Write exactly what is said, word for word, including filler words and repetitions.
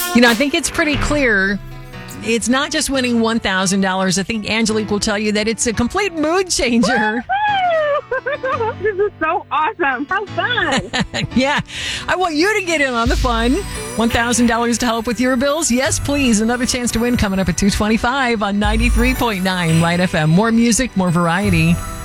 You know, I think it's pretty clear. It's not just winning one thousand dollars. I think Angelique will tell you that it's a complete mood changer. This is so awesome. How fun. Yeah. I want you to get in on the fun. one thousand dollars to help with your bills? Yes, please. Another chance to win coming up at two twenty-five on ninety-three point nine Light F M. More music, more variety.